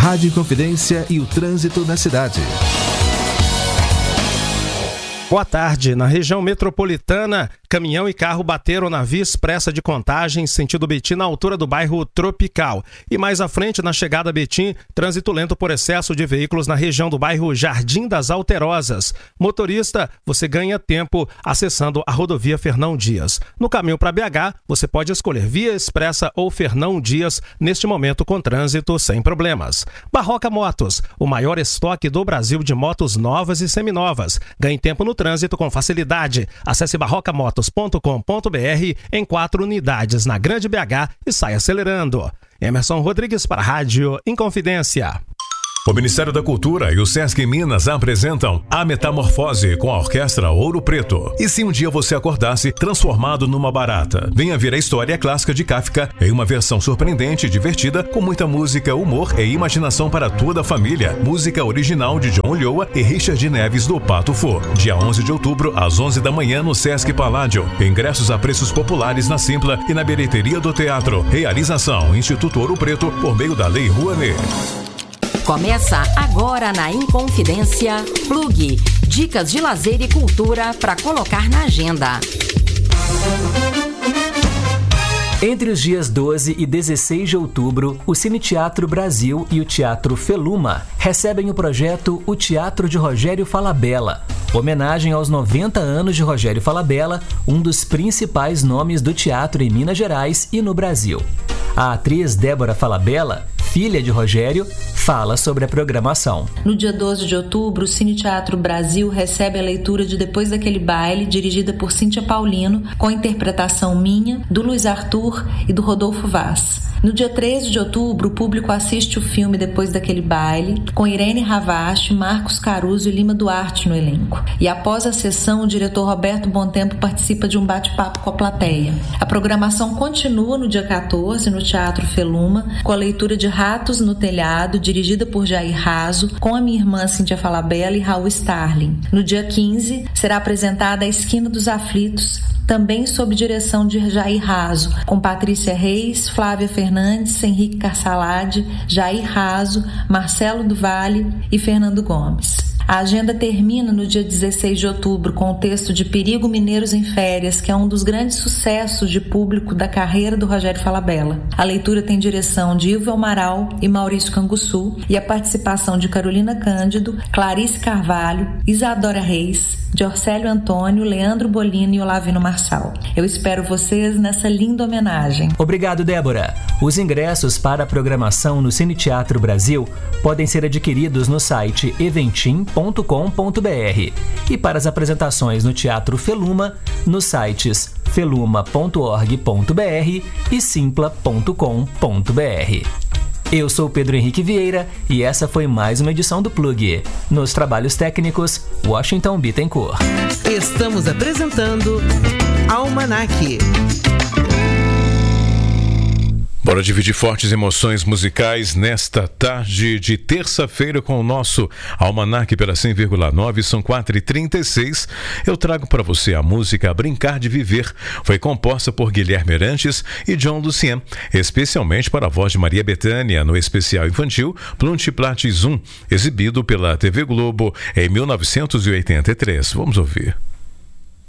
Rádio Inconfidência e o trânsito na cidade. Boa tarde. Na região metropolitana, caminhão e carro bateram na via expressa de Contagem, sentido Betim, na altura do bairro Tropical. E mais à frente, na chegada a Betim, trânsito lento por excesso de veículos na região do bairro Jardim das Alterosas. Motorista, você ganha tempo acessando a rodovia Fernão Dias. No caminho para BH, você pode escolher via expressa ou Fernão Dias, neste momento com trânsito sem problemas. Barroca Motos, o maior estoque do Brasil de motos novas e seminovas. Ganhe tempo no trânsito com facilidade. Acesse barrocamotos.com.br em 4 unidades na Grande BH e saia acelerando. Emerson Rodrigues para a Rádio Inconfidência. O Ministério da Cultura e o Sesc Minas apresentam A Metamorfose com a Orquestra Ouro Preto. E se um dia você acordasse transformado numa barata? Venha ver a história clássica de Kafka em uma versão surpreendente e divertida, com muita música, humor e imaginação para toda a família. Música original de John Ulloa e Richard Neves do Pato Fu. Dia 11 de outubro, às 11 da manhã, no Sesc Paládio. Ingressos a preços populares na Simpla e na bilheteria do teatro. Realização Instituto Ouro Preto por meio da Lei Rouanet. Começa agora na Inconfidência Plug. Dicas de lazer e cultura para colocar na agenda. Entre os dias 12 e 16 de outubro, o Cine Teatro Brasil e o Teatro Feluma recebem o projeto O Teatro de Rogério Falabella, homenagem aos 90 anos de Rogério Falabella, um dos principais nomes do teatro em Minas Gerais e no Brasil. A atriz Débora Falabella, filha de Rogério, fala sobre a programação. No dia 12 de outubro, o Cine Teatro Brasil recebe a leitura de Depois daquele Baile, dirigida por Cíntia Paulino, com interpretação minha, do Luiz Arthur e do Rodolfo Vaz. No dia 13 de outubro, o público assiste o filme Depois daquele Baile, com Irene Ravache, Marcos Caruso e Lima Duarte no elenco. E após a sessão, o diretor Roberto Bontempo participa de um bate-papo com a plateia. A programação continua no dia 14, no Teatro Feluma, com a leitura de Ratos no Telhado, dirigida por Jair Raso, com a minha irmã Cíntia Falabella e Raul Starling. No dia 15, será apresentada A Esquina dos Aflitos, também sob direção de Jair Raso, com Patrícia Reis, Flávia Fernandes, Henrique Carsalade, Jair Raso, Marcelo do Vale e Fernando Gomes. A agenda termina no dia 16 de outubro com o texto de Perigo Mineiros em Férias, que é um dos grandes sucessos de público da carreira do Rogério Falabella. A leitura tem direção de Ivo Amaral e Maurício Canguçu e a participação de Carolina Cândido, Clarice Carvalho, Isadora Reis, Jorcélio Antônio, Leandro Bolino e Olavino Marçal. Eu espero vocês nessa linda homenagem. Obrigado, Débora. Os ingressos para a programação no Cine Teatro Brasil podem ser adquiridos no site eventim.com.br e para as apresentações no Teatro Feluma, nos sites feluma.org.br e simpla.com.br. Eu sou Pedro Henrique Vieira e essa foi mais uma edição do Plug. Nos trabalhos técnicos, Washington Bittencourt. Estamos apresentando Almanac. Bora dividir fortes emoções musicais nesta tarde de terça-feira com o nosso Almanac pela 100,9, são 4h36. Eu trago para você a música Brincar de Viver. Foi composta por Guilherme Arantes e John Lucien, especialmente para a voz de Maria Bethânia no especial infantil Pluntiplatis 1, exibido pela TV Globo em 1983. Vamos ouvir.